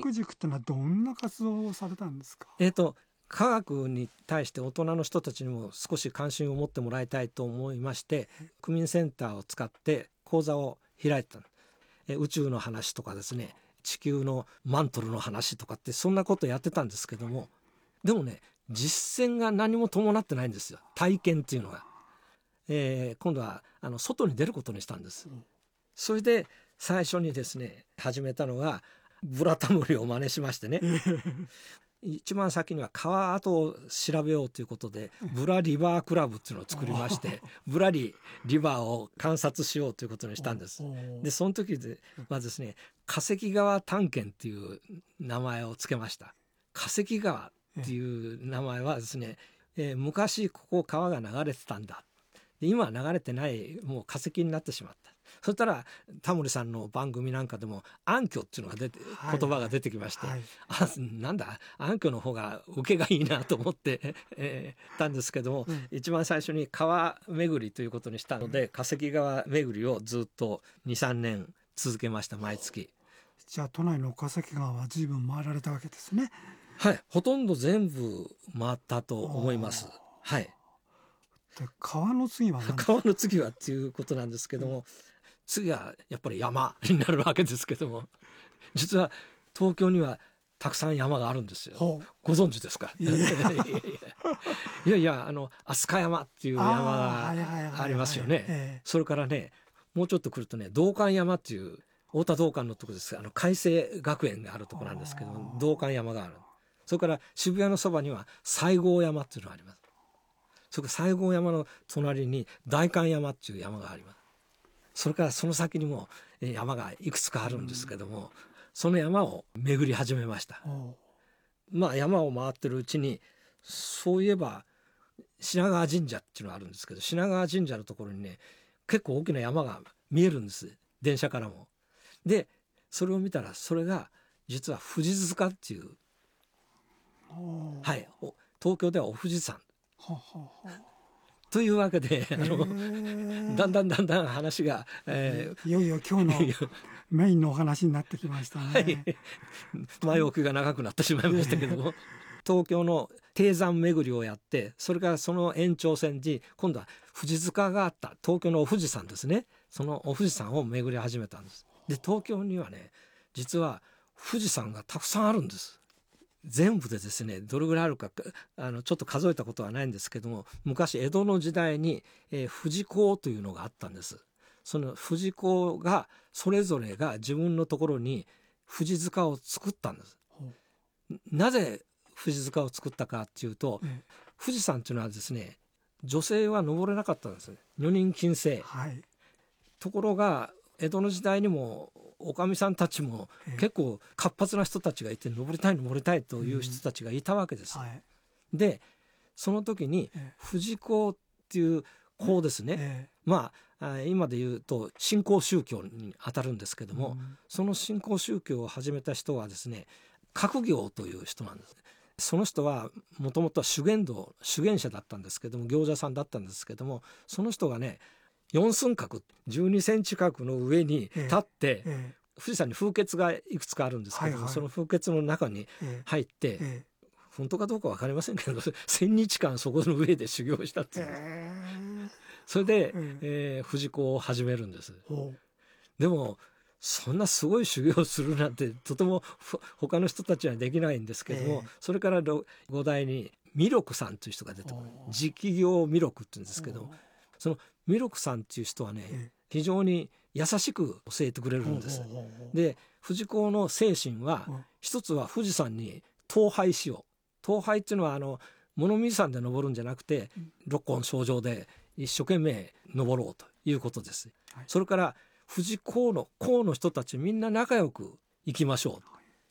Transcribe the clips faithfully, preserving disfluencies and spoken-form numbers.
学塾ってのはどんな活動をされたんですか？ えーと科学に対して大人の人たちにも少し関心を持ってもらいたいと思いまして、区民センターを使って講座を開いた。え宇宙の話とかですね、地球のマントルの話とかってそんなことやってたんですけども、でもね実践が何も伴ってないんですよ。体験っていうのが、えー、今度はあの外に出ることにしたんです。それで最初にですね始めたのがブラタモリを真似しましてね一番先には川跡を調べようということでブラリバークラブっていうのを作りましてブラリリバーを観察しようということにしたんです。でその時ではですね化石川探検っていう名前をつけました。化石川っていう名前はですね、えー、昔ここ川が流れてたんだ、で今は流れてない、もう化石になってしまった。そしたらタモリさんの番組なんかでも暗渠っていうのが出て、はい、言葉が出てきまして、はい、あなんだ暗渠の方が受けがいいなと思って、えー、たんですけども、うん、一番最初に川巡りということにしたので、うん、化石川巡りをずっと にさんねん続けました。毎月。 じゃあ都内の化石川は随分回られたわけですね。 はい、ほとんど全部回ったと思います。はい。 で川の次は何ですか？ 川の次はっていうことなんですけども、うん、次はやっぱり山になるわけですけども、実は東京にはたくさん山があるんですよ。ご存知ですか？いやいやいやいや、あの飛鳥山っていう山がありますよね。それからねもうちょっと来るとね道館山っていう太田道館のところです。あの開成学園があるところなんですけども、道館山がある。それから渋谷のそばには西郷山っていうのがあります。それから西郷山の隣に代官山っていう山があります。それからその先にも山がいくつかあるんですけども、うん、その山を巡り始めました。まあ山を回ってるうちに、そういえば品川神社っていうのがあるんですけど、品川神社のところにね結構大きな山が見えるんです、電車からも。でそれを見たらそれが実は富士塚っていう、はい、東京ではお富士山はははというわけで、あのだんだんだんだん話が、 えー、いよいよ今日のメインのお話になってきましたね。はい、 前置きが長くなってしまいましたけども東京の低山巡りをやって、それからその延長線に今度は富士塚があった東京のお富士山ですね。そのお富士山を巡り始めたんです。で東京にはね実は富士山がたくさんあるんです。全部でですねどれぐらいあるかあのちょっと数えたことはないんですけども、昔江戸の時代に、えー、富士講というのがあったんです。その富士講がそれぞれが自分のところに富士塚を作ったんです。なぜ富士塚を作ったかっていうと、うん、富士山っていうのはですね女性は登れなかったんですね。女人禁制、はい、ところが江戸の時代にもおかみさんたちも結構活発な人たちがいて、登りたい登りたいという人たちがいたわけです、うんはい、でその時に富士講っていう講ですね、ええ、まあ今で言うと新興宗教に当たるんですけども、うん、その新興宗教を始めた人はですね覚行という人なんです。その人はもともとは修験道修験者だったんですけども、行者さんだったんですけども、その人がね四寸角じゅうにセンチ角の上に立って、ええええ、富士山に風穴がいくつかあるんですけども、はいはい、その風穴の中に入って、ええ、本当かどうか分かりませんけど千日間そこの上で修行したっていう、えー、それで、ええー、富士講を始めるんです。でもそんなすごい修行するなんてとても他の人たちはできないんですけども、えー、それからご代に弥勒さんという人が出てくる。直行弥勒って言うんですけど、その弥勒さんっていう人はね、えー、非常に優しく教えてくれるんです。で富士講の精神は、うん、一つは富士山に登拝しよう。登拝っていうのはあの物見山で登るんじゃなくて、うん、六根清浄で一生懸命登ろうということです、はい、それから富士講の講の人たちみんな仲良く行きましょう、はい、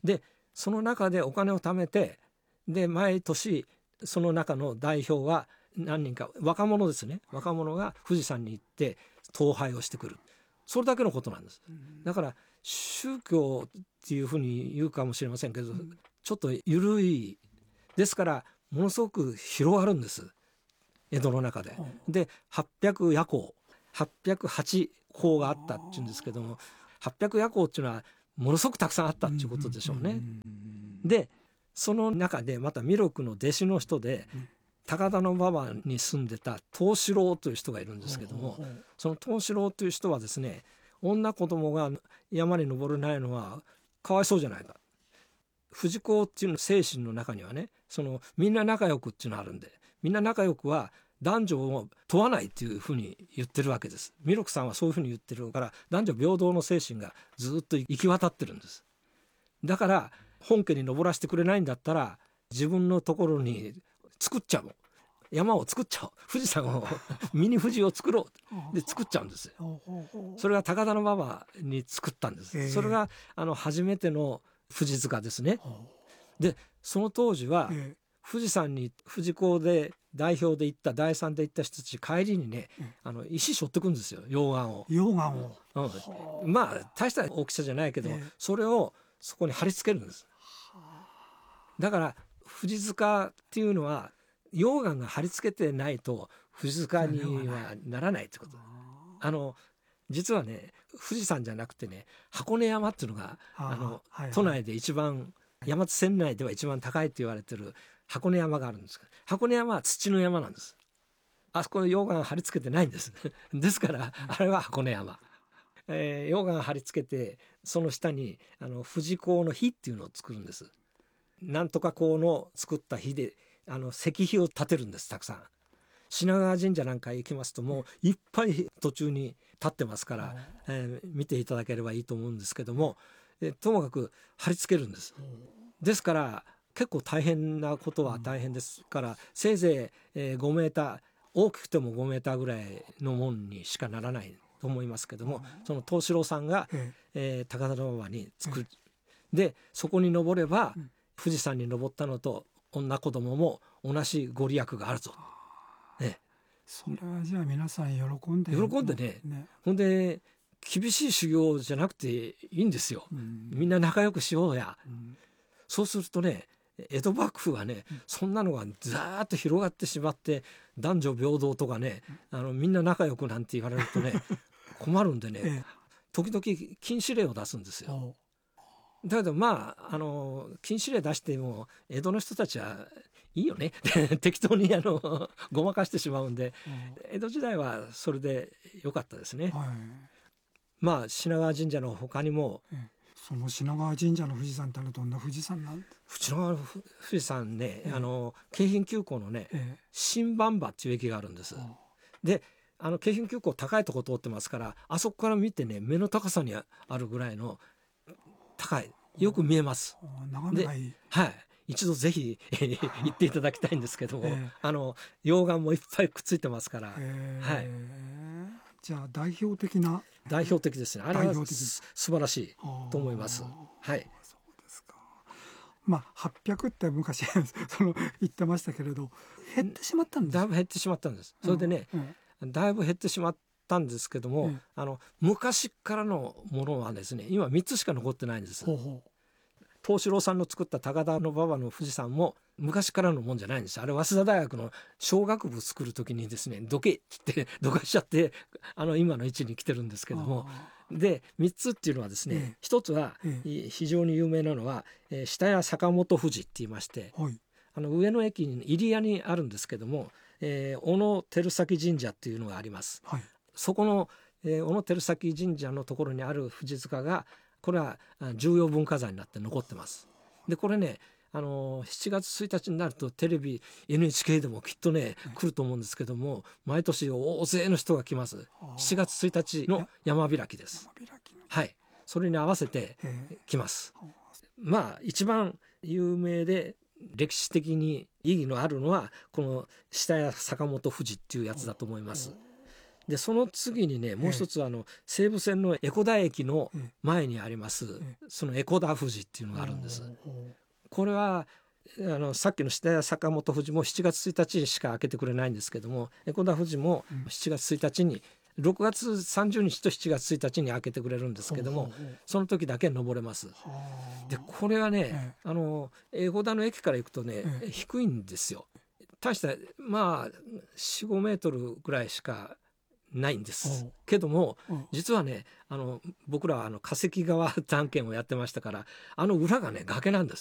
でその中でお金を貯めて、で毎年その中の代表は何人か若者ですね、若者が富士山に行って登拝をしてくる。それだけのことなんです。だから宗教っていうふうに言うかもしれませんけど、うん、ちょっと緩いですからものすごく広がるんです、江戸の中で。ではっぴゃく夜行はっぴゃくはち講があったっていうんですけども、はっぴゃく夜行っていうのはものすごくたくさんあったっていうことでしょうね。でその中でまた弥勒の弟子の人で、うん、高田馬場に住んでた藤四郎という人がいるんですけども、その藤四郎という人はですね、女子供が山に登れないのはかわいそうじゃないか、藤子っていうの精神の中にはね、そのみんな仲良くっていうのがあるんで、みんな仲良くは男女を問わないっていうふうに言ってるわけです。弥勒さんはそういうふうに言ってるから、男女平等の精神がずっと行き渡ってるんです。だから本家に登らせてくれないんだったら、自分のところに作っちゃう、山を作っちゃおう、富士山をミニ富士を作ろうで作っちゃうんですよ。それが高田馬場に作ったんです。それがあの初めての富士塚ですね。でその当時は富士山に富士講で代表で行った第三で行った人たち、帰りにね、あの石背負ってくんですよ、溶岩を。 溶岩を、 うん、まあ大した大きさじゃないけど、それをそこに貼り付けるんです。だから富士塚っていうのは溶岩が貼り付けてないと富士塚にはならないってこと。あの実はね、富士山じゃなくてね、箱根山っていうのがあの、はいはい、都内で一番、山手線内では一番高いって言われてる箱根山があるんですけど、箱根山は土の山なんです。あそこで溶岩貼り付けてないんですですからあれは箱根山、えー、溶岩貼り付けて、その下にあの富士講の火っていうのを作るんです。なんとか講の作った火であの石碑を建てるんです、たくさん。品川神社なんか行きますと、もういっぱい途中に立ってますから、えー、見ていただければいいと思うんですけども、えー、ともかく貼り付けるんです。ですから結構大変なことは大変ですから、せいぜい、えー、ごメーター、大きくてもごメーターぐらいのもんにしかならないと思いますけども、その藤四郎さんが、えー、高田馬場に作る。でそこに登れば富士山に登ったのと女子供も同じご利益があるぞ、ね、 それはじゃあ皆さん喜んで喜んで ね, ねほんで厳しい修行じゃなくていいんですよ、うん、みんな仲良くしようや、うん、そうするとね、江戸幕府はね、うん、そんなのがザーッと広がってしまって、男女平等とかね、あのみんな仲良くなんて言われるとね困るんでね、ええ、時々禁止令を出すんですよ。だけどまあ、あの禁止令出しても江戸の人たちはいいよね適当にあのごまかしてしまうんで、うん、江戸時代はそれで良かったですね、はい、まあ品川神社の他にも、 ええ、その品川神社の富士山ってのはどんな富士山なんですか？ 品川富士山ね、ええ、あの京浜急行のね、ええ、新馬場っていう駅があるんです。であの京浜急行高いとこ通ってますから、あそこから見てね、目の高さにあるぐらいの高い、よく見えます。 眺めがいい。 はい、一度ぜひ行っていただきたいんですけども、えー、あの溶岩もいっぱいくっついてますから、えー、はい、 じゃあ代表的な代表的ですね。あれは素晴らしいと思います。はい。 そうですか。まあはっぴゃくって昔その言ってましたけれど、減ってしまったんです。 だいぶ減ってしまったんです。それでね、うんうん、だいぶ減ってしまったんですけども、うん、あの昔からのものはですね、今みっつしか残ってないんです。ほうほう。藤四郎さんの作った高田馬場の富士山も昔からのもんじゃないんです。あれ早稲田大学の小学部作る時にですね、どけってどかしちゃってあの今の位置に来てるんですけども、でみっつっていうのはですね、ええ、ひとつは、ええ、非常に有名なのは、えー、下谷坂本富士って言いまして、はい、あの上野駅に入谷にあるんですけども、えー、小野照崎神社っていうのがあります、はい、そこの、えー、小野照崎神社のところにある富士塚が、これは重要文化財になって残ってます。でこれね、あのしちがつついたちになるとテレビ エヌエイチケー でもきっとね来ると思うんですけども、毎年大勢の人が来ます。しちがつついたちの山開きです。はい、それに合わせて来ます。まあ一番有名で歴史的に意義のあるのはこの下谷坂本富士っていうやつだと思います。でその次にね、もう一つはあの西武線の江古田駅の前にありますその江古田富士っていうのがあるんです。これはあのさっきの下谷坂本富士もしちがつついたちしか開けてくれないんですけども、江古田富士もしちがつついたちに、ろくがつさんじゅうにちとしちがつついたちに開けてくれるんですけども、その時だけ登れます。でこれはね、あの江古田の駅から行くとね、低いんですよ。大したまあ よん、ごメートルぐらいしかないんですおうけども、 うん実はねあの僕らはあの化石川探検をやってましたから、あの裏がね崖なんです。